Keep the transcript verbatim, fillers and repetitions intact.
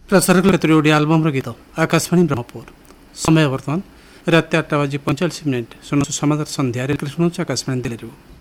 प्रसार कले ओडिया आलबम गीत आकाशवाणी ब्रह्मपुर समय वर्तमान रात आठटा बजी पैंचाश मिनिट शुणु समाचार संध्यारे शुणु आकाशवाणी दिल्ली।